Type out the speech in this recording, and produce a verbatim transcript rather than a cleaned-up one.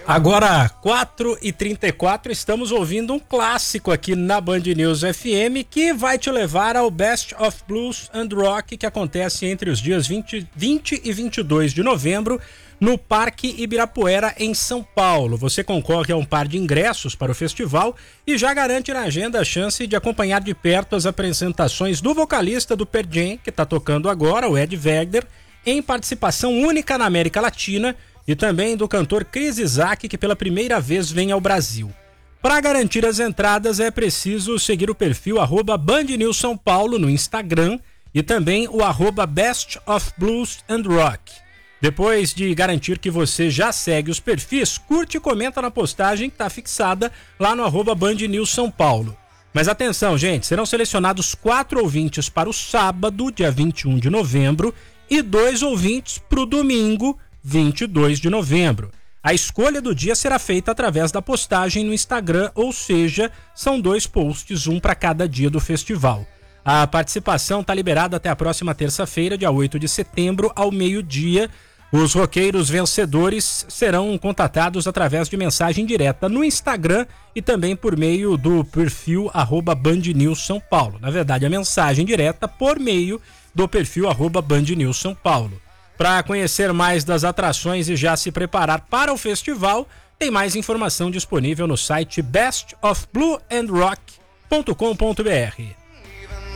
Agora, quatro e trinta e quatro, estamos ouvindo um clássico aqui na Band News F M que vai te levar ao Best of Blues and Rock, que acontece entre os dias vinte, vinte e vinte e dois de novembro no Parque Ibirapuera, em São Paulo. Você concorre a um par de ingressos para o festival e já garante na agenda a chance de acompanhar de perto as apresentações do vocalista do Pearl Jam, que está tocando agora, o Ed Vedder, em participação única na América Latina, e também do cantor Chris Isaak, que pela primeira vez vem ao Brasil. Para garantir as entradas é preciso seguir o perfil arroba Band News São Paulo no Instagram e também o arroba Best of Blues and Rock. Depois de garantir que você já segue os perfis, curte e comenta na postagem que está fixada lá no arroba Band News São Paulo. Mas atenção, gente, serão selecionados quatro ouvintes para o sábado, dia vinte e um de novembro, e dois ouvintes para o domingo, vinte e dois de novembro. A escolha do dia será feita através da postagem no Instagram, ou seja, são dois posts, um para cada dia do festival. A participação está liberada até a próxima terça-feira, dia oito de setembro, ao meio-dia. Os roqueiros vencedores serão contatados através de mensagem direta no Instagram e também por meio do perfil arroba Band News São Paulo. Na verdade, a mensagem direta por meio do perfil arroba Band News São Paulo. Para conhecer mais das atrações e já se preparar para o festival, tem mais informação disponível no site best of blue and rock ponto com ponto b r.